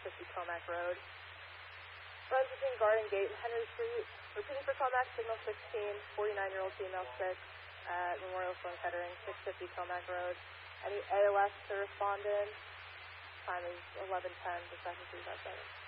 650 Comac Road. Runs between Garden Gate and Henry Street. Repeating for Comac, signal 16, 49-year-old female 6 at Memorial Sloan Kettering, 650 Comac Road. Any AOS to respond in? Time is 11:10 to 7357.